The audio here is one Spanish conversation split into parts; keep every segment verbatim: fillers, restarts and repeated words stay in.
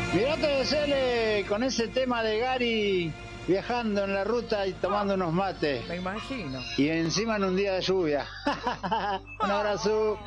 Mirate de Cele con ese tema de Gary viajando en la ruta y tomando unos mates. Me imagino. Y encima en un día de lluvia. Un abrazo.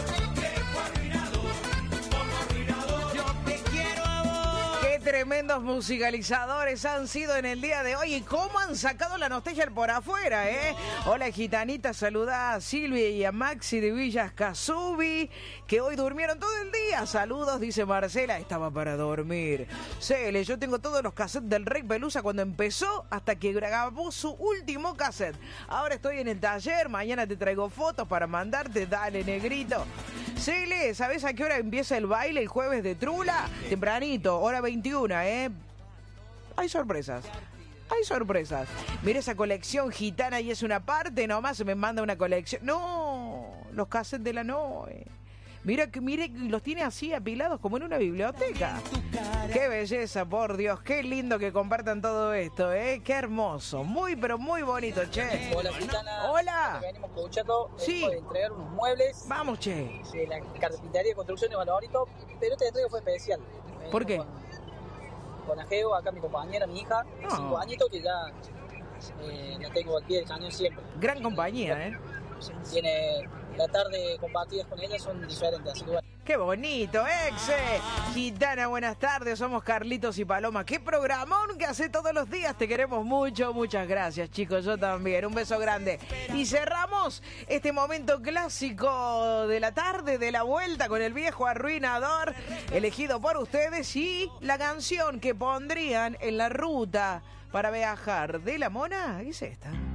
Tremendos musicalizadores han sido en el día de hoy y cómo han sacado la nostalgia por afuera, ¿eh? Hola, gitanita, saludá a Silvia y a Maxi de Villas Casubi, que hoy durmieron todo el día. Saludos, dice Marcela, estaba para dormir. Cele, yo tengo todos los cassettes del Rey Pelusa cuando empezó hasta que grabó su último cassette. Ahora estoy en el taller, mañana te traigo fotos para mandarte, dale, negrito. Cele, ¿sabes a qué hora empieza el baile el jueves de Trula? Tempranito, hora veintiuna, ¿eh? Hay sorpresas. Hay sorpresas. Mira esa colección gitana y es una parte nomás, se me manda una colección. No, los cassettes de la Noe. Mira que mire, los tiene así apilados como en una biblioteca. Qué belleza, por Dios, qué lindo que compartan todo esto, ¿eh? Qué hermoso, muy pero muy bonito, che. Hola, Gitana. Hola. Venimos escuchando, Sí. venimos de entregar unos muebles. Vamos, che. De la carpintería de construcción de Valorito, pero esta entrega fue especial. Venimos ¿Por qué? Con, con Ajeo, acá mi compañera, mi hija, de No. cinco añitos, que ya eh, la tengo al pie del cañón siempre. Gran compañía, ¿eh? Tiene la tarde compartidas con ella, son diferentes, así que bueno. ¡Qué bonito, exe! Gitana, buenas tardes, somos Carlitos y Paloma. ¡Qué programón que hace todos los días! Te queremos mucho, muchas gracias, chicos, yo también. Un beso grande. Y cerramos este momento clásico de la tarde, de la vuelta con el viejo arruinador, elegido por ustedes, y la canción que pondrían en la ruta para viajar de la Mona es esta.